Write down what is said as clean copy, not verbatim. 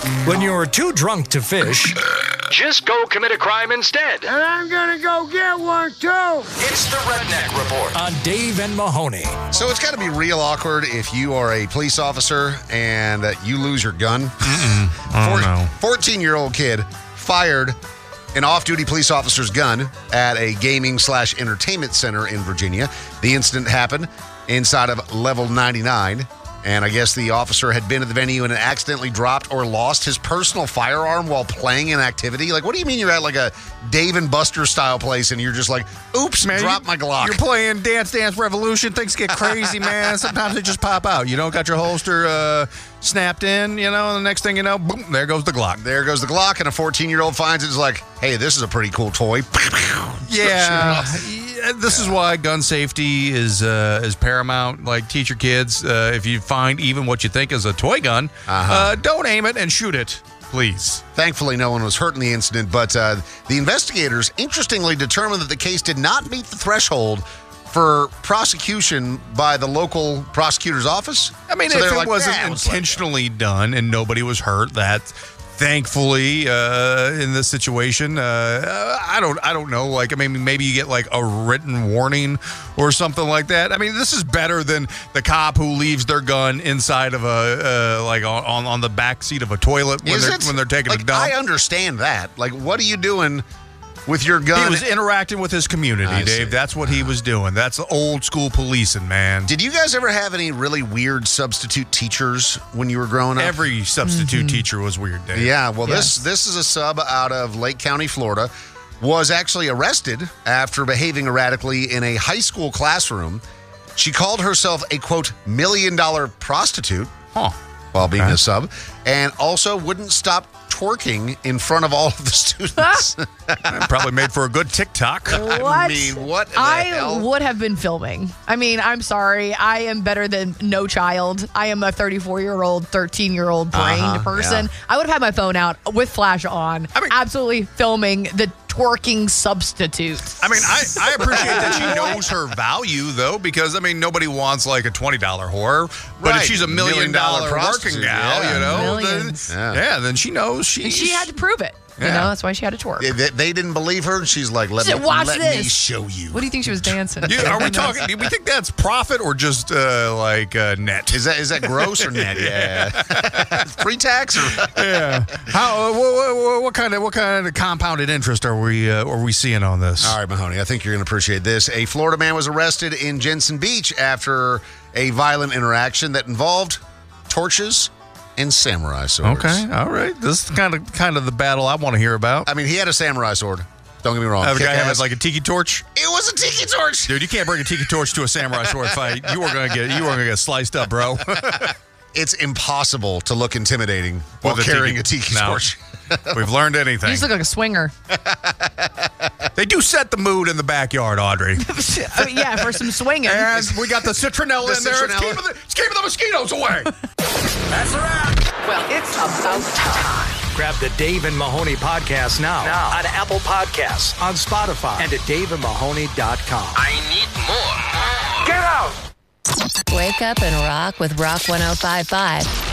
When you're too drunk to fish, just go commit a crime instead. And I'm gonna go get one, too. It's the Redneck Report on Dave and Mahoney. So it's got to be real awkward if you are a police officer and you lose your gun. Oh, no. 14-year-old kid fired an off-duty police officer's gun at a gaming/entertainment center in Virginia. The incident happened inside of Level 99. And I guess the officer had been at the venue and accidentally dropped or lost his personal firearm while playing an activity. Like, what do you mean you're at like a Dave and Buster style place and you're just like, oops, Man, dropped my Glock. You're playing Dance Dance Revolution. Things get crazy, man. Sometimes they just pop out. You don't got your holster snapped in, and the next thing you know, boom, there goes the Glock. There goes the Glock, and a 14-year-old finds it. Is like, hey, this is a pretty cool toy. Yeah, this is why gun safety is paramount. Like, teach your kids, if you find even what you think is a toy gun, don't aim it and shoot it, please. Thankfully, no one was hurt in the incident, but the investigators, interestingly, determined that the case did not meet the threshold for prosecution by the local prosecutor's office. I mean, So if they're it like, wasn't "Nah, it was intentionally done and nobody was hurt, that thankfully in this situation, I don't know. Like, I mean, maybe you get like a written warning or something like that. I mean, this is better than the cop who leaves their gun inside of a like on the back seat of a toilet when they're taking Like, a dump. I understand that. Like, what are you doing with your gun? He was interacting with his community, I Dave. see. That's what he was doing. That's old school policing, man. Did you guys ever have any really weird substitute teachers when you were growing up? Every substitute teacher was weird, Dave. Yeah, well, this is a sub out of Lake County, Florida, was actually arrested after behaving erratically in a high school classroom. She called herself a, quote, $1 million prostitute while being a sub, and also wouldn't stop twerking in front of all of the students. Probably made for a good TikTok. I mean, what the hell? would have been filming. I mean, I'm sorry. I am better than no child. I am a 34-year-old, 13-year-old brained person. yeah. I would have had my phone out with flash on, absolutely filming the twerking substitute. I mean, I appreciate that she knows her value, though, because, I mean, nobody wants, like, a $20 whore. But Right. if she's a $1 million working prostitute, gal, yeah. Millions. then she knows And she had to prove it. You know, that's why she had to twerk. They didn't believe her, and she's like, let She me said, "Watch me this." show you. What do you think she was dancing? Are we talking? Do we think that's profit or just net? Is that gross or net? Yeah. Pre-tax or Yeah. How? What kind of compounded interest are we seeing on this? All right, Mahoney, I think you're going to appreciate this. A Florida man was arrested in Jensen Beach after a violent interaction that involved torches and samurai swords. Okay. All right. This is kind of the battle I want to hear about. I mean, he had a samurai sword. Don't get me wrong. The guy Kick-ass. has like a tiki torch. It was a tiki torch. Dude, you can't bring a tiki torch to a samurai sword fight. You are gonna get sliced up, bro. It's impossible to look intimidating while carrying a tiki torch. We've learned You anything. just look like a swinger. They do set the mood in the backyard, Audrey. I mean, yeah, for some swinging. And we got the citronella The in there. citronella. It's keeping the mosquitoes away. That's a wrap. Well, it's about time. Grab the Dave and Mahoney podcast now on Apple Podcasts, on Spotify, and at daveandmahoney.com. I need more. Get out! Wake up and rock with Rock 105.5.